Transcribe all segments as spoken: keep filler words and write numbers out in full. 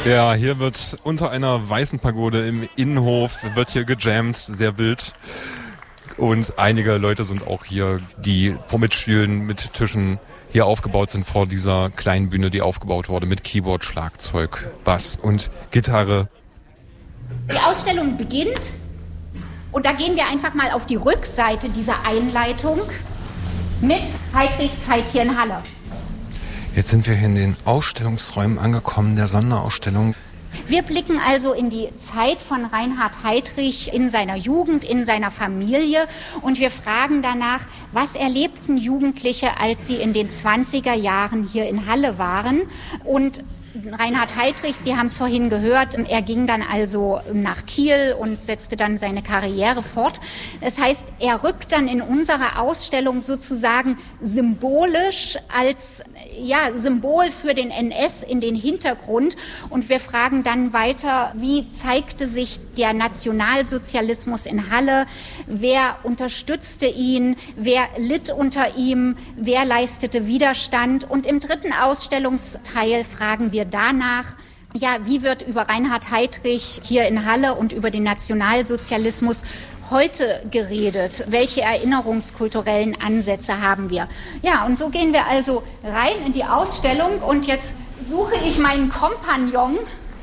Ja, hier wird unter einer weißen Pagode im Innenhof, wird hier gejammt, sehr wild. Und einige Leute sind auch hier, die mit Stühlen, mit Tischen hier aufgebaut sind vor dieser kleinen Bühne, die aufgebaut wurde mit Keyboard, Schlagzeug, Bass und Gitarre. Die Ausstellung beginnt und da gehen wir einfach mal auf die Rückseite dieser Einleitung mit Heidrichs Zeit hier in Halle. Jetzt sind wir hier in den Ausstellungsräumen angekommen, der Sonderausstellung. Wir blicken also in die Zeit von Reinhard Heydrich in seiner Jugend, in seiner Familie und wir fragen danach, was erlebten Jugendliche, als sie in den zwanziger Jahren hier in Halle waren. Und Reinhard Heydrich, Sie haben es vorhin gehört, er ging dann also nach Kiel und setzte dann seine Karriere fort. Das heißt, er rückt dann in unserer Ausstellung sozusagen symbolisch als ja, Symbol für den N S in den Hintergrund. Und wir fragen dann weiter, wie zeigte sich der Nationalsozialismus in Halle? Wer unterstützte ihn? Wer litt unter ihm? Wer leistete Widerstand? Und im dritten Ausstellungsteil fragen wir danach, ja, wie wird über Reinhard Heydrich hier in Halle und über den Nationalsozialismus heute geredet? Welche erinnerungskulturellen Ansätze haben wir? Ja, und so gehen wir also rein in die Ausstellung und jetzt suche ich meinen Kompagnon.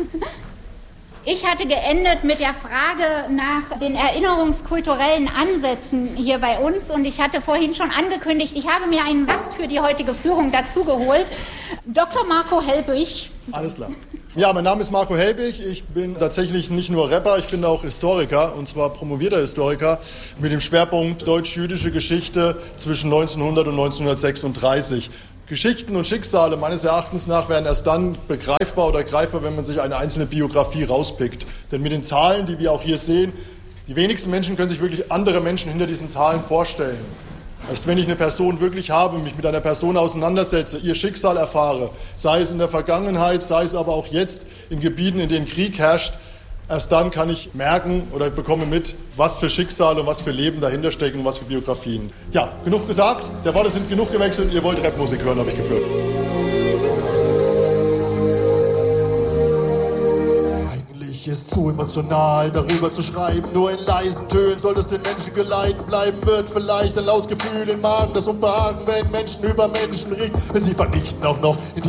Ich hatte geendet mit der Frage nach den erinnerungskulturellen Ansätzen hier bei uns und ich hatte vorhin schon angekündigt, ich habe mir einen Gast für die heutige Führung dazugeholt, Doktor Marco Helbig. Alles klar. Ja, mein Name ist Marco Helbig, ich bin tatsächlich nicht nur Rapper, ich bin auch Historiker und zwar promovierter Historiker mit dem Schwerpunkt deutsch-jüdische Geschichte zwischen neunzehnhundert und neunzehnhundertsechsunddreißig. Geschichten und Schicksale meines Erachtens nach werden erst dann begreifbar oder greifbar, wenn man sich eine einzelne Biografie rauspickt. Denn mit den Zahlen, die wir auch hier sehen, die wenigsten Menschen können sich wirklich andere Menschen hinter diesen Zahlen vorstellen. Erst wenn ich eine Person wirklich habe, mich mit einer Person auseinandersetze, ihr Schicksal erfahre, sei es in der Vergangenheit, sei es aber auch jetzt in Gebieten, in denen Krieg herrscht, erst dann kann ich merken oder bekomme mit, was für Schicksale und was für Leben dahinter stecken und was für Biografien. Ja, genug gesagt, der Worte sind genug gewechselt, ihr wollt Rapmusik hören, habe ich geführt. Eigentlich ist zu emotional, darüber zu schreiben, nur in leisen Tönen soll es den Menschen geleiten bleiben, wird vielleicht ein lautes Gefühl im Magen, das Unbehagen, wenn Menschen über Menschen regt, wenn sie vernichten auch noch in die